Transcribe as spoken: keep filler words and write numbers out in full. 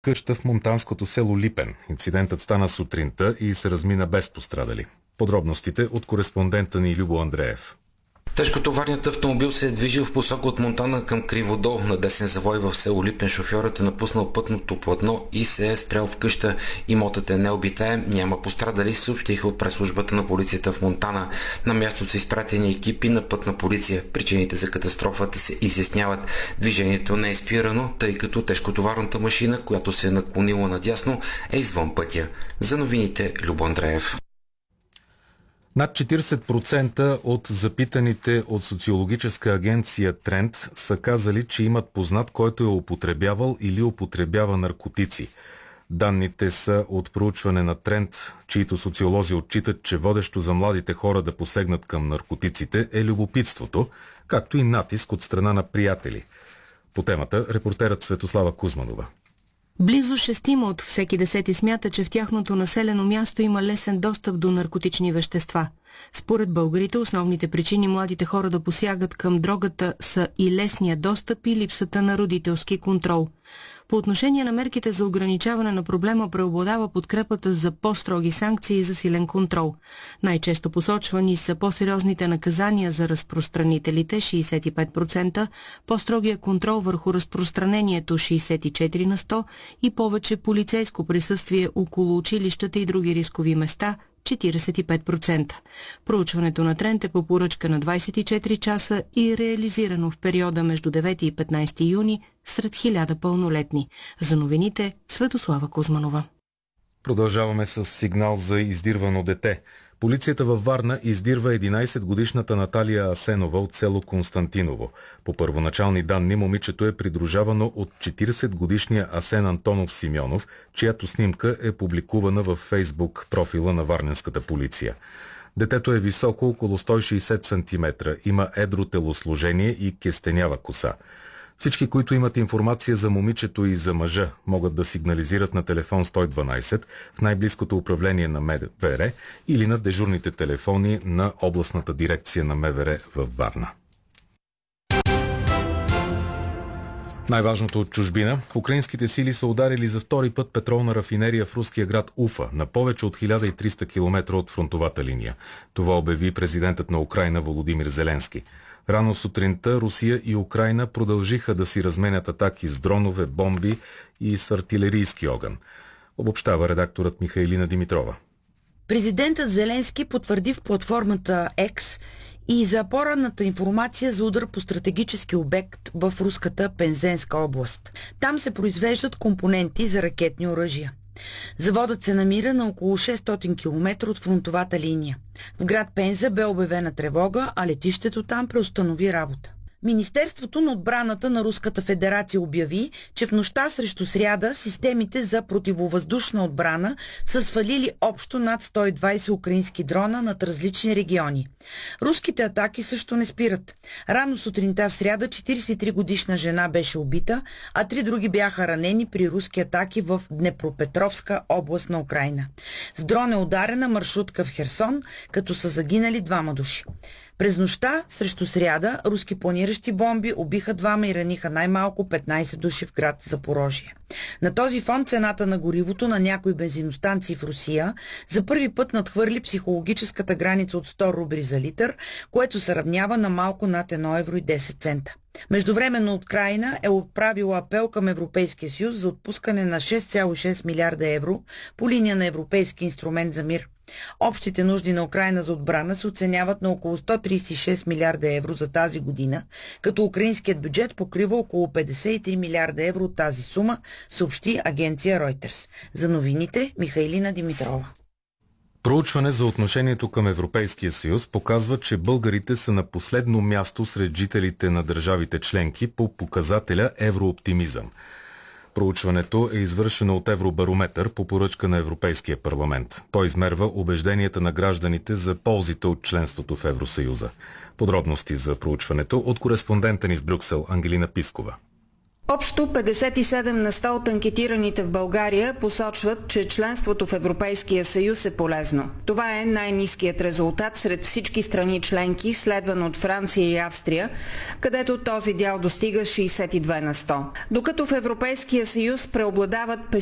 Къща в монтанското село Липен. Инцидентът стана сутринта и се размина без пострадали. Подробностите от кореспондента ни Любо Андреев. Тежкотоварният автомобил се е движил в посока от Монтана към Криводол. На десен завой в село Липен шофьорът е напуснал пътното платно и се е спрял в къща. Имотът е необитаем, няма пострадали, съобщиха от пресслужбата на полицията в Монтана. На мястото са изпратени екипи на пътна полиция. Причините за катастрофата се изясняват. Движението не е спирано, тъй като тежкотоварната машина, която се е наклонила надясно, е извън пътя. За новините Любо Андреев. Над четиридесет процента от запитаните от социологическа агенция Тренд са казали, че имат познат, който е употребявал или употребява наркотици. Данните са от проучване на Тренд, чието социолози отчитат, че водещо за младите хора да посегнат към наркотиците е любопитството, както и натиск от страна на приятели. По темата репортерът Светослава Кузманова. Близо шестима от всеки десети смята, че в тяхното населено място има лесен достъп до наркотични вещества. Според българите, основните причини младите хора да посягат към дрогата са и лесния достъп и липсата на родителски контрол. По отношение на мерките за ограничаване на проблема преобладава подкрепата за по-строги санкции и засилен контрол. Най-често посочвани са по-сериозните наказания за разпространителите – шейсет и пет процента, по-строгия контрол върху разпространението – шейсет и четири на сто и повече полицейско присъствие около училищата и други рискови места – четиридесет и пет процента. Проучването на Тренд е по поръчка на двадесет и четири часа и реализирано в периода между девети и петнадесети юни сред хиляда пълнолетни. За новините Светослава Кузманова. Продължаваме с сигнал за издирвано дете. Полицията във Варна издирва единадесетгодишната Наталия Асенова от село Константиново. По първоначални данни момичето е придружавано от четиридесетгодишния Асен Антонов Симеонов, чиято снимка е публикувана във Фейсбук профила на варненската полиция. Детето е високо около сто и шейсет сантиметра, има едро телосложение и кестенява коса. Всички, които имат информация за момичето и за мъжа, могат да сигнализират на телефон сто и дванадесет в най-близкото управление на МВР или на дежурните телефони на областната дирекция на МВР във Варна. Най-важното от чужбина. Украинските сили са ударили за втори път петролна рафинерия в руския град Уфа, на повече от хиляда и триста километра от фронтовата линия. Това обяви президентът на Украйна Володимир Зеленски. Рано сутринта Русия и Украйна продължиха да си разменят атаки с дронове, бомби и с артилерийски огън. Обобщава редакторът Михайлина Димитрова. Президентът Зеленски потвърди в платформата X и за по-ранната информация за удар по стратегически обект в руската Пензенска област. Там се произвеждат компоненти за ракетни оръжия. Заводът се намира на около шестстотин километра от фронтовата линия. В град Пенза бе обявена тревога, а летището там преустанови работа. Министерството на отбраната на Руската федерация обяви, че в нощта срещу сряда системите за противовъздушна отбрана са свалили общо над сто и двадесет украински дрона над различни региони. Руските атаки също не спират. Рано сутринта в сряда четиридесет и три годишна жена беше убита, а три други бяха ранени при руски атаки в Днепропетровска област на Украйна. С дрон е ударена маршрутка в Херсон, като са загинали двама души. През нощта срещу сряда руски планиращи бомби убиха двама и раниха най-малко петнадесет души в град Запорожие. На този фон цената на горивото на някои бензиностанции в Русия за първи път надхвърли психологическата граница от сто рубли за литър, което се равнява на малко над едно евро и десет цента. Междувременно Украйна е отправила апел към Европейския съюз за отпускане на шест цяло и шест милиарда евро по линия на Европейски инструмент за мир. Общите нужди на Украйна за отбрана се оценяват на около сто тридесет и шест милиарда евро за тази година, като украинският бюджет покрива около петдесет и три милиарда евро от тази сума, съобщи агенция Reuters. За новините Михайлина Димитрова. Проучване за отношението към Европейския съюз показва, че българите са на последно място сред жителите на държавите членки по показателя еврооптимизъм. Проучването е извършено от Евробарометър по поръчка на Европейския парламент. Той измерва убежденията на гражданите за ползите от членството в Евросъюза. Подробности за проучването от кореспондента ни в Брюксел Ангелина Пискова. Общо петдесет и седем на сто от анкетираните в България посочват, че членството в Европейския съюз е полезно. Това е най-ниският резултат сред всички страни членки, следван от Франция и Австрия, където този дял достига шейсет и две на сто. Докато в Европейския съюз преобладават